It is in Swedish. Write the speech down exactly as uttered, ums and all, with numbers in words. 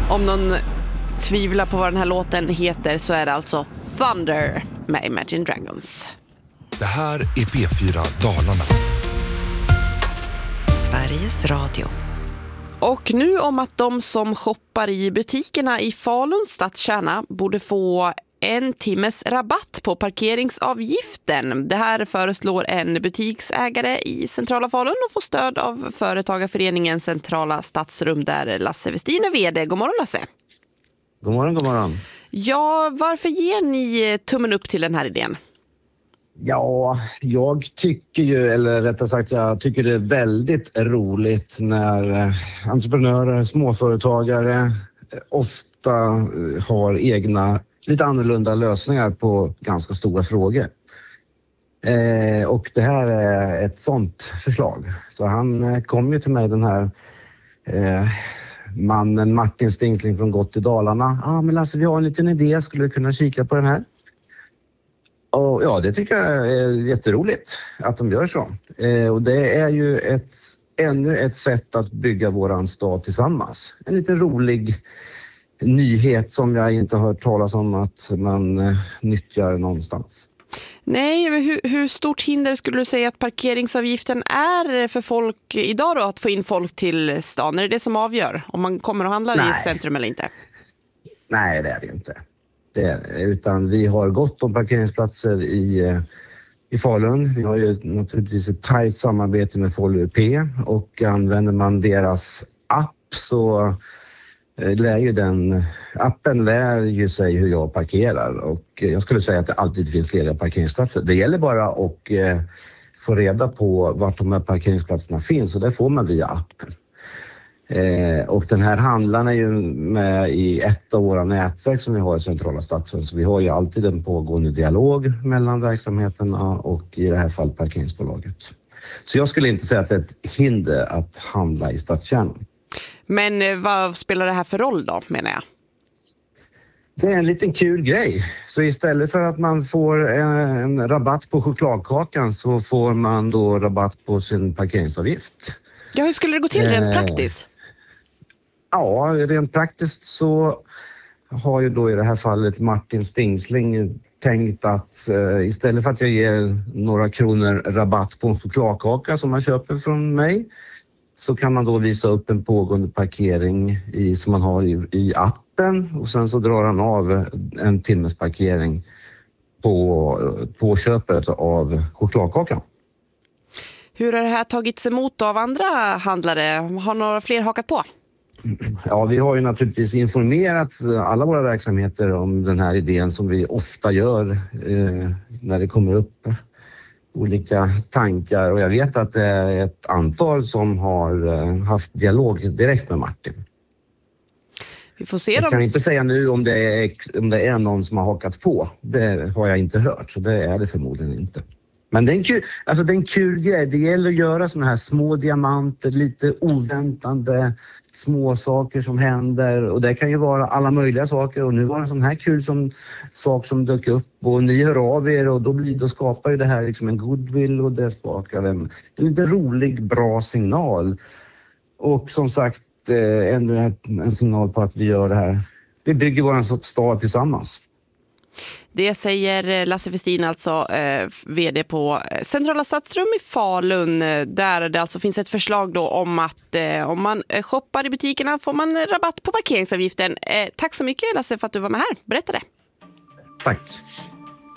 Om någon tvivlar på vad den här låten heter så är det alltså Thunder med Imagine Dragons. Det här är P fyra Dalarna. Sveriges Radio. Och nu om att de som shoppar i butikerna i Faluns stadskärna borde få en timmes rabatt på parkeringsavgiften. Det här föreslår en butiksägare i centrala Falun och får stöd av Företagarföreningen Centrala Stadsrum där Lasse Westin är vd. God morgon Lasse. God morgon, god morgon. Ja, varför ger ni tummen upp till den här idén? Ja, jag tycker ju, eller rättare sagt jag tycker det är väldigt roligt när entreprenörer, småföretagare ofta har egna, lite annorlunda lösningar på ganska stora frågor. Eh, och det här är ett sånt förslag. Så han kom ju till mig, den här eh, mannen Martin Stinkling från Gott i Dalarna. Ja, ah, men Lasse, vi har en liten idé, skulle du kunna kika på den här? Och ja, det tycker jag är jätteroligt att de gör så. Eh, och det är ju ett, ännu ett sätt att bygga våran stad tillsammans. En lite rolig nyhet som jag inte har hört talas om att man eh, nyttjar någonstans. Nej, men hur, hur stort hinder skulle du säga att parkeringsavgiften är för folk idag då, att få in folk till stan? Är det det som avgör om man kommer och handlar Nej. i centrum eller inte? Nej, det är det inte. Det är det. Utan vi har gott om parkeringsplatser i, i Falun. Vi har ju naturligtvis ett tajt samarbete med Falu P och använder man deras app så lär ju den, appen lär ju sig hur jag parkerar och jag skulle säga att det alltid finns lediga parkeringsplatser. Det gäller bara att eh, få reda på vart de här parkeringsplatserna finns och det får man via appen. Eh, och den här handlaren är ju med i ett av våra nätverk som vi har i centrala stadsrum, så vi har ju alltid en pågående dialog mellan verksamheterna och i det här fallet parkeringsbolaget. Så jag skulle inte säga att det är ett hinder att handla i stadskärnan. Men vad spelar det här för roll då, menar jag? Det är en liten kul grej. Så istället för att man får en rabatt på chokladkakan så får man då rabatt på sin parkeringsavgift. Ja, hur skulle det gå till rent praktiskt? Ja, rent praktiskt så har ju då i det här fallet Martin Stingsling tänkt att eh, istället för att jag ger några kronor rabatt på en chokladkaka som man köper från mig så kan man då visa upp en pågående parkering i, som man har i, i appen och sen så drar han av en timmes parkering på, på köpet av chokladkakan. Hur har det här tagits emot av andra handlare? Har några fler hakat på? Ja, vi har ju naturligtvis informerat alla våra verksamheter om den här idén som vi ofta gör eh, när det kommer upp olika tankar. Och jag vet att det är ett antal som har eh, haft dialog direkt med Martin. Vi får se jag dem. kan inte säga nu om det, är, om det är någon som har hakat på. Det har jag inte hört, så det är det förmodligen inte. Men det är en kul, alltså det är en kul grej. Det gäller att göra såna här små diamanter, lite oväntande små saker som händer. Och det kan ju vara alla möjliga saker. Och nu var det en sån här kul som, sak som dök upp. Och ni hör av er och då, blir, då skapar ju det här liksom en goodwill och det skapar en, en lite rolig, bra signal. Och som sagt, eh, ännu en, en signal på att vi gör det här. Vi bygger vår stad tillsammans. Det säger Lasse Westin, alltså eh, vd på Centrala Stadsrum i Falun, där det alltså finns ett förslag då om att eh, om man shoppar i butikerna får man rabatt på parkeringsavgiften. Eh, tack så mycket Lasse för att du var med här. Berätta det. Tack.